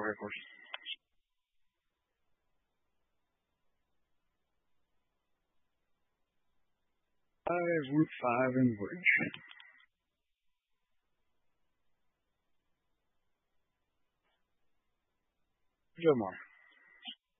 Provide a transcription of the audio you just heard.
ahead, Forrest. I have Route 5 in Bridge. Good job, Mark.